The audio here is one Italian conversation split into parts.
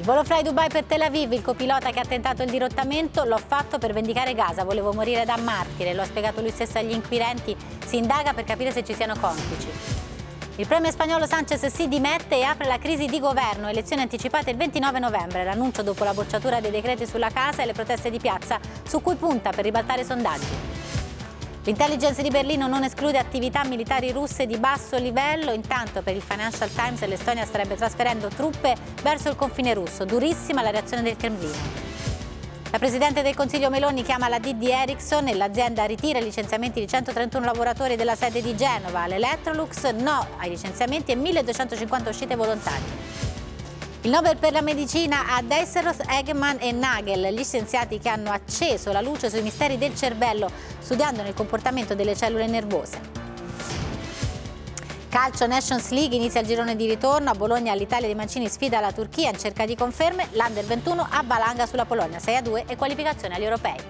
Il volo Fly Dubai per Tel Aviv, il copilota che ha tentato il dirottamento, l'ho fatto per vendicare Gaza, volevo morire da martire, lo ha spiegato lui stesso agli inquirenti, si indaga per capire se ci siano complici. Il premier spagnolo Sánchez si dimette e apre la crisi di governo, elezioni anticipate il 29 novembre, l'annuncio dopo la bocciatura dei decreti sulla casa e le proteste di piazza su cui punta per ribaltare i sondaggi. L'intelligence di Berlino non esclude attività militari russe di basso livello, intanto per il Financial Times l'Estonia starebbe trasferendo truppe verso il confine russo, durissima la reazione del Cremlino. La Presidente del Consiglio Meloni chiama la D di Ericsson e l'azienda ritira i licenziamenti di 131 lavoratori della sede di Genova, l'Electrolux no ai licenziamenti e 1250 uscite volontarie. Il Nobel per la medicina a Deisseroth, Eggman e Nagel, gli scienziati che hanno acceso la luce sui misteri del cervello, studiandone il comportamento delle cellule nervose. Calcio Nations League, inizia il girone di ritorno, a Bologna l'Italia di Mancini sfida la Turchia in cerca di conferme, l'Under 21 avvalanga sulla Polonia 6-2 e qualificazione agli europei.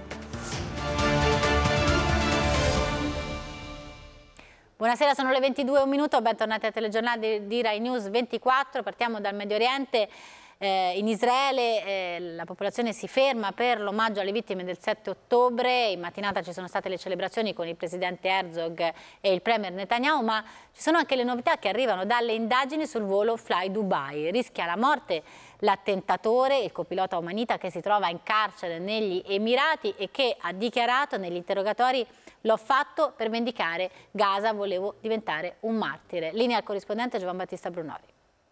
Buonasera, sono le 22:01, bentornati al telegiornale di Rai News 24, partiamo dal Medio Oriente. In Israele la popolazione si ferma per l'omaggio alle vittime del 7 ottobre, in mattinata ci sono state le celebrazioni con il presidente Herzog e il premier Netanyahu, ma ci sono anche le novità che arrivano dalle indagini sul volo Fly Dubai. Rischia la morte l'attentatore, il copilota omanita che si trova in carcere negli Emirati e che ha dichiarato negli interrogatori: l'ho fatto per vendicare Gaza, volevo diventare un martire. Linea al corrispondente Giovan Battista Brunori.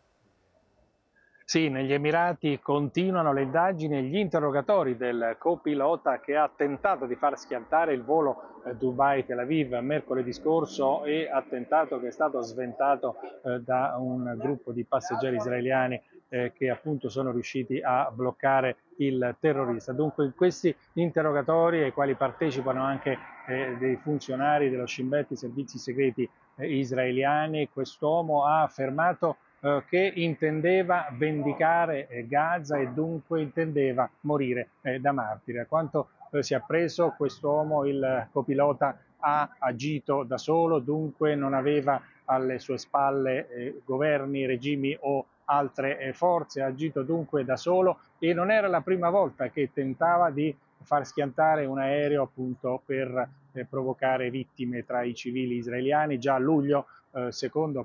Sì, negli Emirati continuano le indagini e gli interrogatori del copilota che ha tentato di far schiantare il volo Dubai-Tel Aviv mercoledì scorso, e attentato che è stato sventato da un gruppo di passeggeri israeliani che appunto sono riusciti a bloccare il terrorista. Dunque in questi interrogatori, ai quali partecipano anche dei funzionari dello Shin Bet, i servizi segreti israeliani, quest'uomo ha affermato che intendeva vendicare Gaza e dunque intendeva morire da martire. A quanto si è appreso, quest'uomo, il copilota, ha agito da solo, dunque non aveva alle sue spalle governi, regimi o altre forze, ha agito dunque da solo e non era la prima volta che tentava di far schiantare un aereo appunto per provocare vittime tra i civili israeliani. Già a luglio, secondo